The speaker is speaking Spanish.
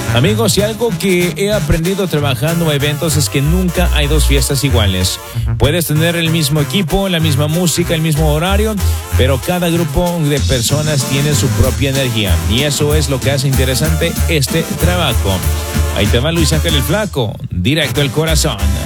Amigos, y algo que he aprendido trabajando en eventos es que nunca hay dos fiestas iguales. Puedes tener el mismo equipo, la misma música, el mismo horario, pero cada grupo de personas tiene su propia energía. Y eso es lo que hace interesante este trabajo. Ahí te va Luis Ángel el Flaco, directo al corazón.